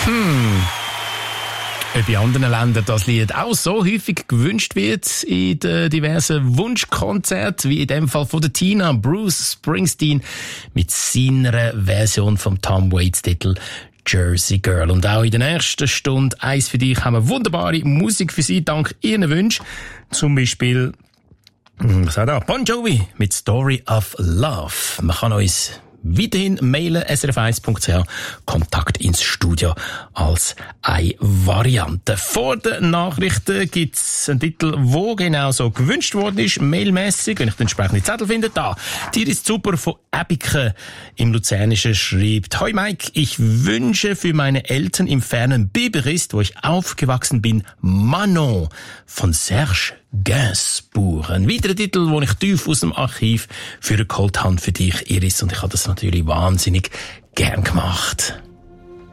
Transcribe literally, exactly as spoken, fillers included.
Hm. Ob in anderen Ländern das Lied auch so häufig gewünscht wird in den diversen Wunschkonzerten, wie in dem Fall von der Tina, Bruce Springsteen mit seiner Version vom Tom Waits Titel Jersey Girl. Und auch in der nächsten Stunde eins für dich haben wir wunderbare Musik für Sie, dank Ihren Wünschen. Zum Beispiel, was hat er? Bon Jovi mit Story of Love. Man kann uns weiterhin mailen, s r f eins punkt c h, Kontakt ins Studio als eine Variante. Vor den Nachrichten gibt's einen Titel, wo genau so gewünscht worden ist, mailmässig, wenn ich den entsprechenden Zettel finde. Da, dir ist super von Abike im Luzernischen schreibt: Hoi Mike, ich wünsche für meine Eltern im fernen Biberist, wo ich aufgewachsen bin, Manon von Serge Gainsbourg. Ein weiterer Titel, den ich tief aus dem Archiv für geholt habe für dich, Iris, und ich habe das natürlich wahnsinnig gern gemacht.